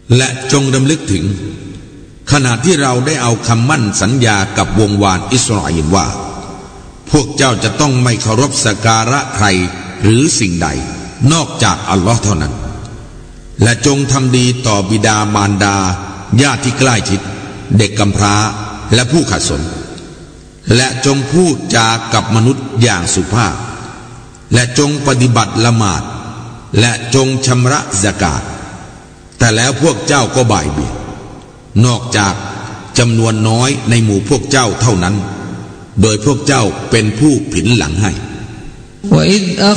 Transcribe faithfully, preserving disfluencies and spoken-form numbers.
และจงรำลึกถึงขณะที่เราได้เอาคำมั่นสัญญากับวงวานอิสราเอลว่าพวกเจ้าจะต้องไม่เคารพสักการะใครหรือสิ่งใดนอกจากอัลลอฮ์เท่านั้นและจงทำดีต่อบิดามารดาญาติที่ใกล้ชิดเด็กกำพร้าและผู้ขัดสนและจงพูดจากับมนุษย์อย่างสุภาพและจงปฏิบัติละหมาดและจงชำระซะกาตแต่แล้วพวกเจ้าก็บ่ายเบี่ยงนอกจากจำนวนน้อยในหมู่พวกเจ้าเท่านั้นโดยพวกเจ้าเป็นผู้ผินหลังให้